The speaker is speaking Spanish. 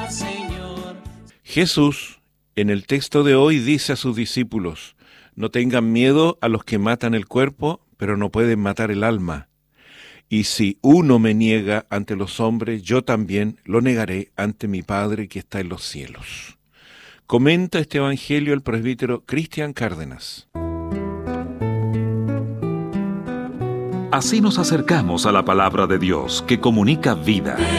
Señor. Jesús, en el texto de hoy, dice a sus discípulos: no tengan miedo a los que matan el cuerpo, pero no pueden matar el alma. Y si uno me niega ante los hombres, yo también lo negaré ante mi Padre que está en los cielos. Comenta este evangelio el presbítero Cristian Cárdenas. Así nos acercamos a la palabra de Dios, que comunica vida.